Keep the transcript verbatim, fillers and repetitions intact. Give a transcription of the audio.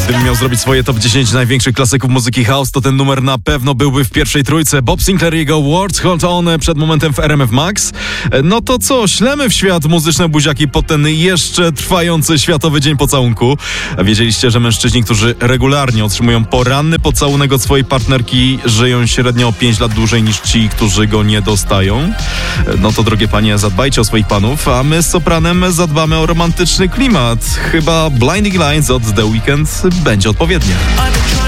Gdybym miał zrobić swoje top dziesięć największych klasyków muzyki house, to ten numer na pewno byłby w pierwszej trójce. Bob Sinclair i jego Words Hold On przed momentem w R M F Max. No to co, ślemy w świat muzyczne buziaki po ten jeszcze trwający Światowy Dzień Pocałunku. A wiedzieliście, że mężczyźni, którzy regularnie otrzymują poranny pocałunek od swojej partnerki, żyją średnio o pięć lat dłużej niż ci, którzy go nie dostają? No to drogie panie, zadbajcie o swoich panów, a my z Sopranem zadbamy o romantyczny klimat. Chyba Blinding Lights od The Weeknd będzie odpowiednie.